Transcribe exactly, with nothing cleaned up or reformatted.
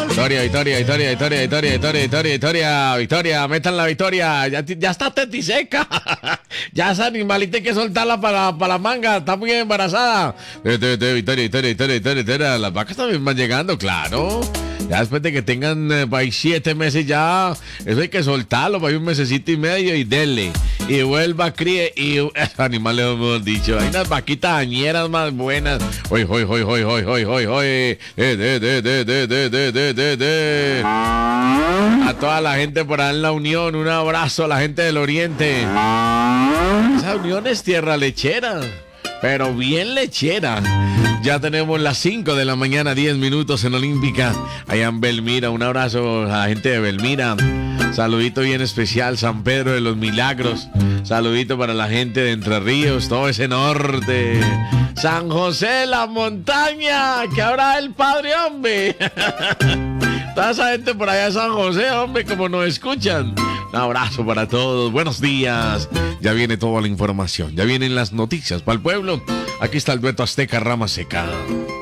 Victoria, victoria, victoria, victoria, victoria, victoria, victoria, victoria, victoria, metan la victoria. Ya, ya está tetiseca. Ya esa animalita hay que soltarla para, para la manga. Está muy embarazada. Victoria, victoria, victoria, victoria, victoria. Las vacas también van llegando, claro. Ya después de que tengan eh, para siete meses ya, eso hay que soltarlo, para un mesecito y medio y dele. Y vuelva a críe y esos animales hemos dicho. Hay unas vaquitas añeras más buenas. Hoy, hoy, hoy, hoy, hoy, hoy, hoy, hoy. Eh, de, de, de, de, de, de, de, de, de, de. A toda la gente por ahí en la Unión, un abrazo a la gente del Oriente. Esa Unión es tierra lechera, pero bien lechera. Ya tenemos las cinco de la mañana, diez minutos en Olímpica. Allá en Belmira, un abrazo a la gente de Belmira. Saludito bien especial, San Pedro de los Milagros. Saludito para la gente de Entre Ríos, todo ese norte. San José, la montaña, que habrá el padre, hombre. Toda esa gente por allá de San José, hombre, como nos escuchan. Un abrazo para todos, buenos días. Ya viene toda la información, ya vienen las noticias para el pueblo. Aquí está el dueto Azteca Rama Seca.